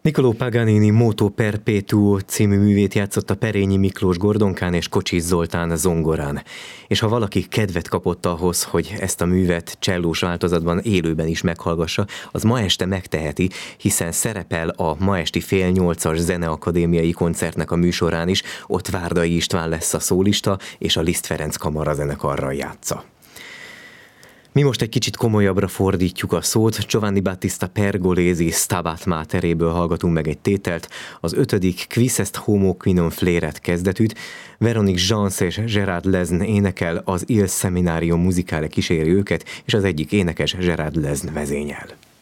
Niccolò Paganini Moto Perpetuo című művét játszotta Perényi Miklós gordonkán és Kocsis Zoltán zongorán. És ha valaki kedvet kapott ahhoz, hogy ezt a művet csellós változatban élőben is meghallgassa, az ma este megteheti, hiszen szerepel a ma esti 7:30-as Zeneakadémiai koncertnek a műsorán is, ott Várdai István lesz a szólista, és a Liszt Ferenc kamarazenekarral játsza. Mi most egy kicsit komolyabbra fordítjuk a szót, Giovanni Battista Pergolesi Stabat Materéből hallgatunk meg egy tételt, az 5. Quis est homo qui non fleret kezdetűt, Véronique Gens és Gérard Lesne énekel, az Il Seminario Musicale kíséri őket, és az egyik énekes Gérard Lesne vezényel.